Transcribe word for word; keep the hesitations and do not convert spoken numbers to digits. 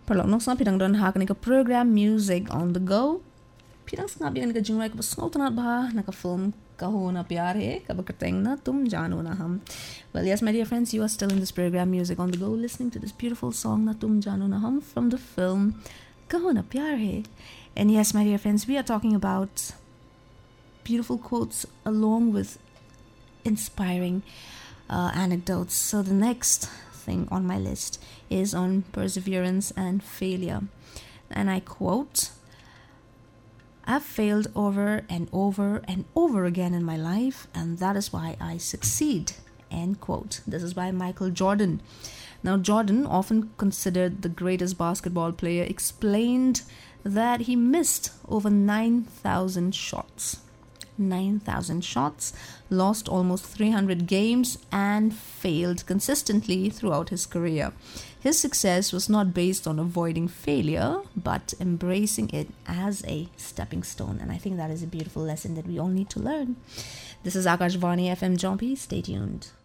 Perlok nok sa pidang don hak nika program Music on the Go. Pidang sa pidang nika jingrai ka snautanat ba naka film Kaho Na Pyar Hai Kab Kateng Na Tum Jano Na Hum. Well, yes, my dear friends, you are still in this program Music on the Go, listening to this beautiful song Na Tum Jano Na Hum from the film Kaho Na Pyar Hai. And yes, my dear friends, we are talking about beautiful quotes along with inspiring uh, anecdotes. So the next thing on my list is on perseverance and failure. And I quote, "I've failed over and over and over again in my life, and that is why I succeed." End quote. This is by Michael Jordan. Now, Jordan, often considered the greatest basketball player, explained that he missed over nine thousand shots. nine thousand shots, lost almost three hundred games, and failed consistently throughout his career. His success was not based on avoiding failure, but embracing it as a stepping stone. And I think that is a beautiful lesson that we all need to learn. This is Akashvani F M Jompi. Stay tuned.